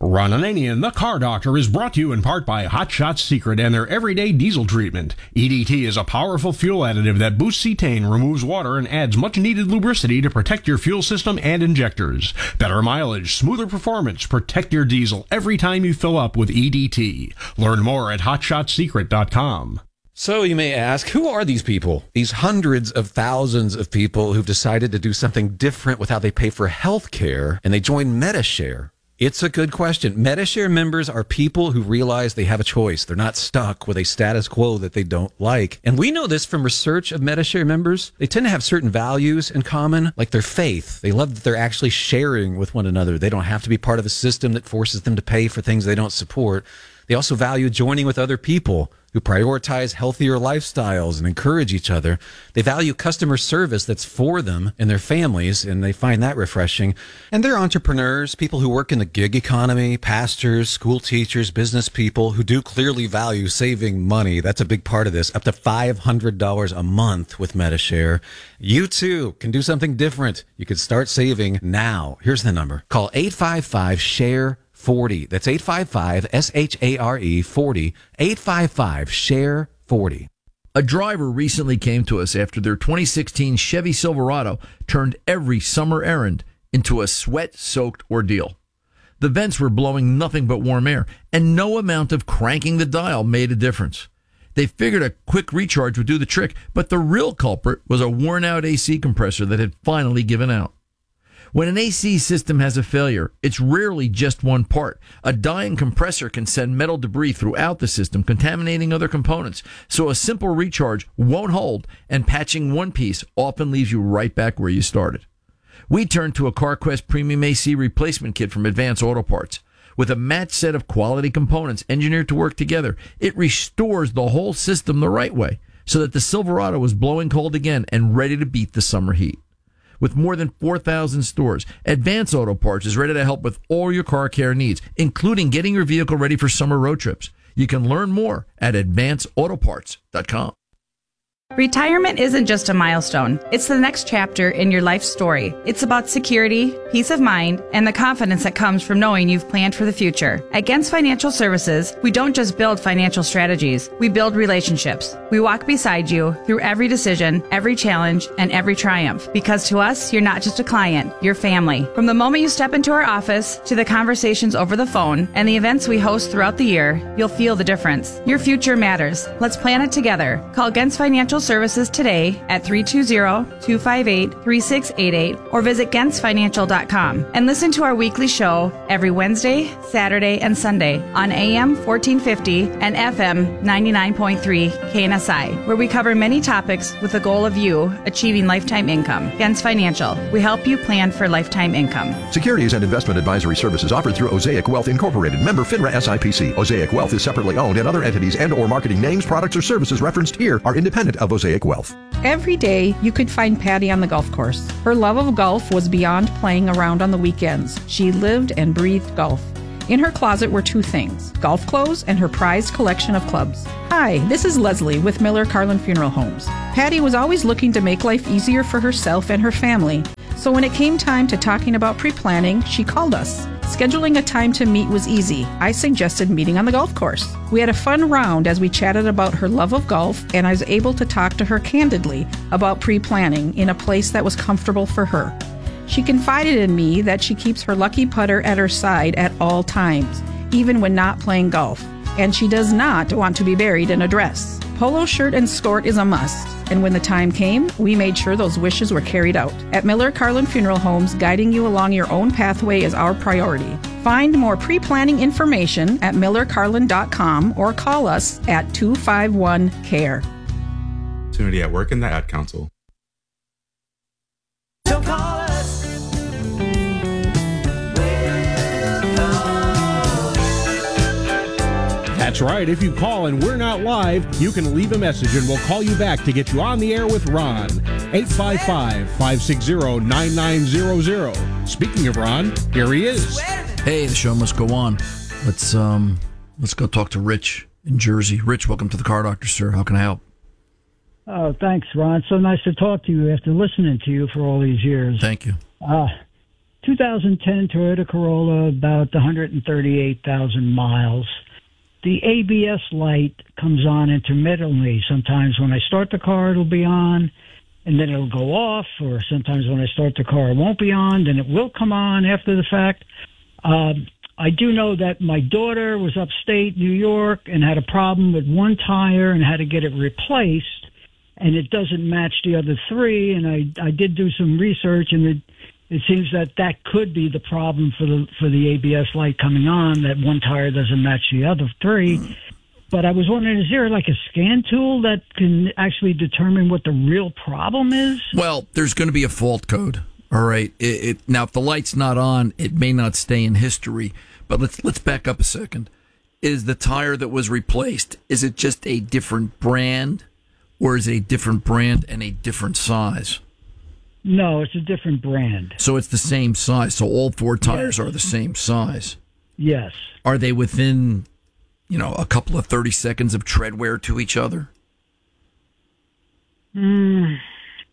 Ron Ananian, the Car Doctor, is brought to you in part by Hot Shots Secret and their everyday diesel treatment. EDT is a powerful fuel additive that boosts cetane, removes water, and adds much-needed lubricity to protect your fuel system and injectors. Better mileage, smoother performance, protect your diesel every time you fill up with EDT. Learn more at HotShotsSecret.com. So you may ask, who are these people? These hundreds of thousands of people who've decided to do something different with how they pay for health care, and they join Medi-Share. It's a good question. Medi-Share members are people who realize they have a choice. They're not stuck with a status quo that they don't like. And we know this from research of Medi-Share members. They tend to have certain values in common, like their faith. They love that they're actually sharing with one another. They don't have to be part of a system that forces them to pay for things they don't support. They also value joining with other people who prioritize healthier lifestyles and encourage each other. They value customer service that's for them and their families, and they find that refreshing. And they're entrepreneurs, people who work in the gig economy, pastors, school teachers, business people who do clearly value saving money. That's a big part of this. Up to $500 a month with Medi-Share. You too can do something different. You can start saving now. Here's the number. Call 855-SHARE-40. That's 855-SHARE 40, 855-SHARE-40. A driver recently came to us after their 2016 Chevy Silverado turned every summer errand into a sweat-soaked ordeal. The vents were blowing nothing but warm air, and no amount of cranking the dial made a difference. They figured a quick recharge would do the trick, but the real culprit was a worn-out AC compressor that had finally given out. When an AC system has a failure, it's rarely just one part. A dying compressor can send metal debris throughout the system, contaminating other components. So a simple recharge won't hold, and patching one piece often leaves you right back where you started. We turned to a CarQuest Premium AC replacement kit from Advance Auto Parts. With a matched set of quality components engineered to work together, it restores the whole system the right way, so that the Silverado was blowing cold again and ready to beat the summer heat. With more than 4,000 stores, Advance Auto Parts is ready to help with all your car care needs, including getting your vehicle ready for summer road trips. You can learn more at advanceautoparts.com. Retirement isn't just a milestone. It's the next chapter in your life story. It's about security, peace of mind, and the confidence that comes from knowing you've planned for the future. At Gens Financial Services, we don't just build financial strategies. We build relationships. We walk beside you through every decision, every challenge, and every triumph. Because to us, you're not just a client, you're family. From the moment you step into our office to the conversations over the phone and the events we host throughout the year, you'll feel the difference. Your future matters. Let's plan it together. Call Gens Financial Services today at 320-258-3688 or visit GensFinancial.com and listen to our weekly show every Wednesday, Saturday, and Sunday on AM 1450 and FM 99.3 KNSI, where we cover many topics with the goal of you achieving lifetime income. Gens Financial, we help you plan for lifetime income. Securities and investment advisory services offered through Osaic Wealth Incorporated, member FINRA SIPC. Osaic Wealth is separately owned, and other entities and or marketing names, products, or services referenced here are independent of Osaic Wealth. Every day, you could find Patty on the golf course. Her love of golf was beyond playing around on the weekends. She lived and breathed golf. In her closet were two things: golf clothes and her prized collection of clubs. Hi, this is Leslie with Miller Carlin Funeral Homes. Patty was always looking to make life easier for herself and her family. So when it came time to talking about pre-planning, she called us. Scheduling a time to meet was easy. I suggested meeting on the golf course. We had a fun round as we chatted about her love of golf, and I was able to talk to her candidly about pre-planning in a place that was comfortable for her. She confided in me that she keeps her lucky putter at her side at all times, even when not playing golf. And she does not want to be buried in a dress. Polo shirt and skirt is a must. And when the time came, we made sure those wishes were carried out. At Miller Carlin Funeral Homes, guiding you along your own pathway is our priority. Find more pre-planning information at millercarlin.com or call us at 251-CARE. Opportunity at work in the Ad Council. Don't call us. That's right. If you call and we're not live, you can leave a message and we'll call you back to get you on the air with Ron. 855-560-9900. Speaking of Ron, here he is. Hey, the show must go on. Let's go talk to Rich in Jersey. Rich, welcome to the Car Doctor, sir. How can I help? Oh, thanks, Ron. So nice to talk to you after listening to you for all these years. Thank you. 2010 Toyota Corolla, about 138,000 miles. The ABS light comes on intermittently. Sometimes when I start the car, it'll be on, and then it'll go off, or sometimes when I start the car, it won't be on, then it will come on after the fact. I do know that my daughter was upstate New York and had a problem with one tire and had to get it replaced, and it doesn't match the other three, and I did do some research, and it seems that could be the problem for the ABS light coming on, that one tire doesn't match the other three. But I was wondering, is there like a scan tool that can actually determine what the real problem is? Well, there's going to be a fault code. All right. Now, if the light's not on, it may not stay in history. But let's back up a second. Is the tire that was replaced, is it just a different brand, or is it a different brand and a different size? No, it's a different brand. So it's the same size. So all four tires are the same size. Yes. Are they within, a couple of 30 seconds of tread wear to each other? Not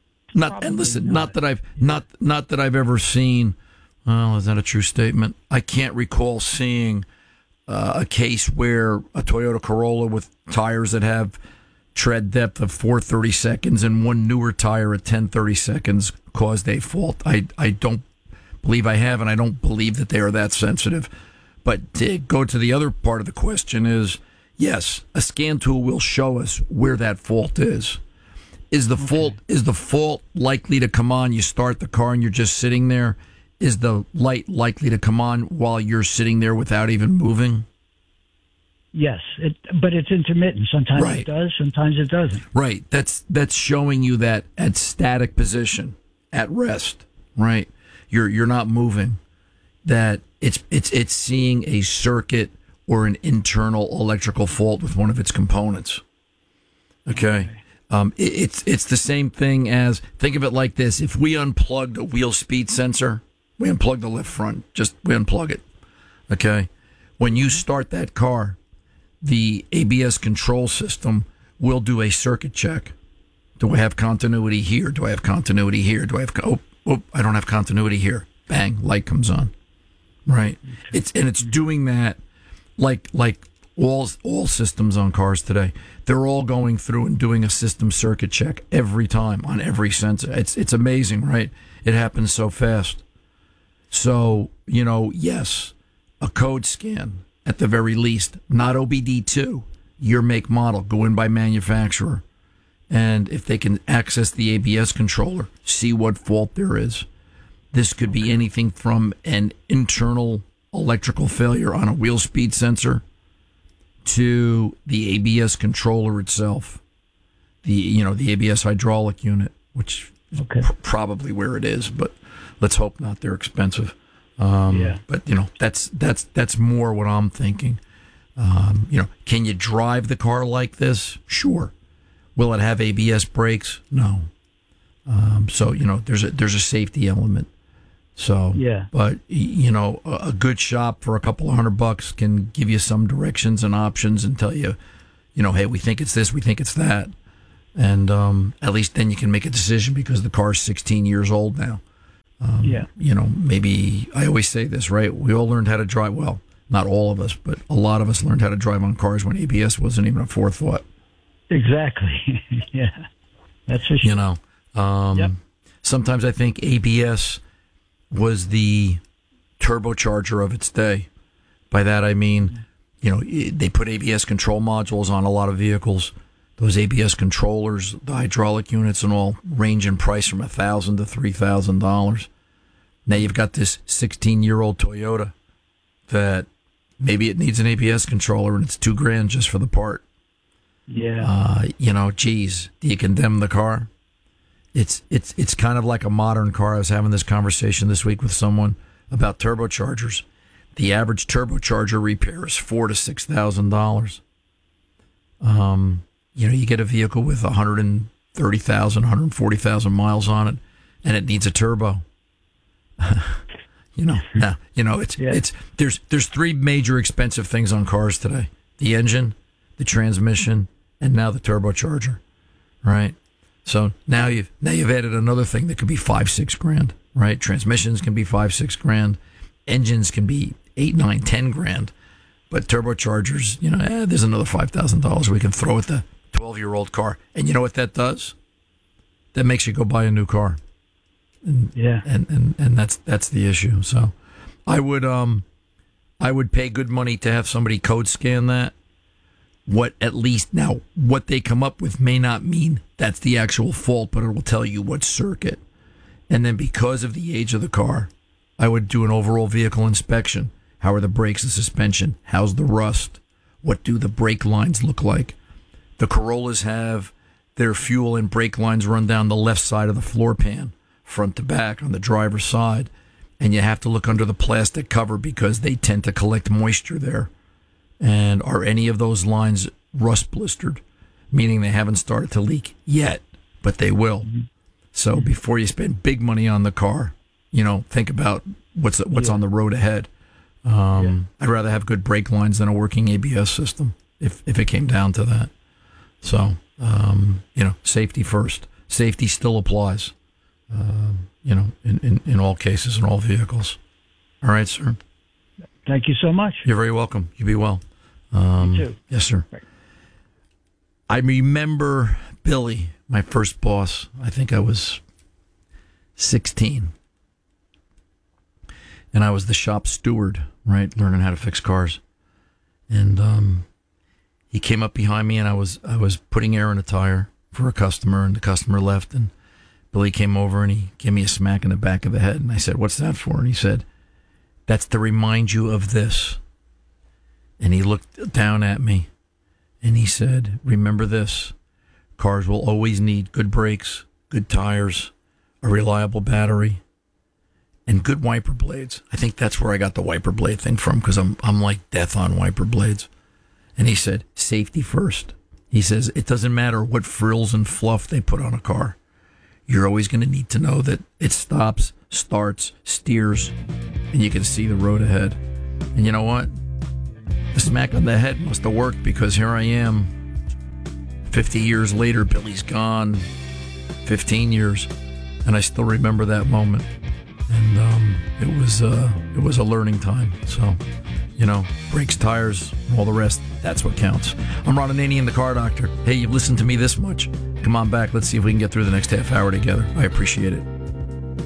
that I've ever seen. Well, is that a true statement? I can't recall seeing a case where a Toyota Corolla with tires that have tread depth of 430 seconds and one newer tire at 1030 seconds caused a fault. I don't believe I have, and I don't believe that they are that sensitive. But to go to the other part of the question is, yes, a scan tool will show us where that fault is. Is the fault likely to come on? You start the car and you're just sitting there. Is the light likely to come on while you're sitting there without even moving? Yes, but it's intermittent. Sometimes it does, sometimes it doesn't. Right. That's showing you that at static position, at rest. Right. You're not moving. That it's seeing a circuit or an internal electrical fault with one of its components. Okay. It's the same thing as, think of it like this: if we unplugged a wheel speed sensor, we unplug the left front, we unplug it. Okay. When you start that car, the ABS control system will do a circuit check. Do I have continuity here? Do I have continuity here? Do I have, I don't have continuity here. Bang, light comes on. Right. It's doing that like all systems on cars today. They're all going through and doing a system circuit check every time on every sensor. It's amazing, right? It happens so fast. So, yes, a code scan at the very least, not OBD2, your make model, go in by manufacturer. And if they can access the ABS controller, see what fault there is. This could be anything from an internal electrical failure on a wheel speed sensor to the ABS controller itself, the ABS hydraulic unit, which is probably where it is, but let's hope not. They're expensive. But that's more what I'm thinking. Can you drive the car like this? Sure. Will it have ABS brakes? No. So there's a safety element. So, but a good shop for a couple of $100 can give you some directions and options and tell you, hey, we think it's this, we think it's that, and at least then you can make a decision because the car's 16 years old now. Maybe I always say this, right? We all learned how to drive. Well, not all of us, but a lot of us learned how to drive on cars when ABS wasn't even a forethought. Exactly. Yeah, that's for sure. Sometimes I think ABS was the turbocharger of its day. By that I mean, they put ABS control modules on a lot of vehicles. Those ABS controllers, the hydraulic units and all, range in price from $1,000 to $3,000. Now you've got this 16-year-old Toyota that maybe it needs an ABS controller and it's $2,000 just for the part. Yeah. Geez, do you condemn the car? It's kind of like a modern car. I was having this conversation this week with someone about turbochargers. The average turbocharger repair is $4,000 to $6,000. You get a vehicle with 130,000, 140,000 miles on it, and it needs a turbo. There's three major expensive things on cars today: the engine, the transmission, and now the turbocharger. Right. So now you've added another thing that could be $5,000, $6,000. right? Transmissions can be $5-6 grand. Engines can be $8, $9, $10 grand. But turbochargers, there's another $5,000 we can throw at the 12-year-old car. And you know what that does? That makes you go buy a new car. And, yeah. And that's the issue. So I would pay good money to have somebody code scan that. What they come up with may not mean that's the actual fault, but it will tell you what circuit. And then because of the age of the car, I would do an overall vehicle inspection. How are the brakes and suspension? How's the rust? What do the brake lines look like? The Corollas have their fuel and brake lines run down the left side of the floor pan, front to back on the driver's side. And you have to look under the plastic cover because they tend to collect moisture there. And are any of those lines rust blistered? Meaning they haven't started to leak yet, but they will. Mm-hmm. So before you spend big money on the car, think about what's on the road ahead. I'd rather have good brake lines than a working ABS system if it came down to that. So, safety first. Safety still applies, in all cases, in all vehicles. All right, sir. Thank you so much. You're very welcome. You be well. You too. Yes, sir. Right. I remember Billy, my first boss. I think I was 16. And I was the shop steward, right, learning how to fix cars. And he came up behind me, and I was putting air in a tire for a customer, and the customer left. And Billy came over, and he gave me a smack in the back of the head. And I said, "What's that for?" And he said, "That's to remind you of this." And he looked down at me, and he said, "Remember this. Cars will always need good brakes, good tires, a reliable battery, and good wiper blades." I think that's where I got the wiper blade thing from, because I'm like death on wiper blades. And he said, "Safety first." He says, "It doesn't matter what frills and fluff they put on a car. You're always going to need to know that it stops, starts, steers, and you can see the road ahead." And you know what? The smack on the head must have worked, because here I am, 50 years later. Billy's gone, 15 years, and I still remember that moment. And it was a learning time. So, brakes, tires, all the rest, that's what counts. I'm Ron Ananian, the Car Doctor. Hey, you've listened to me this much. Come on back. Let's see if we can get through the next half hour together. I appreciate it.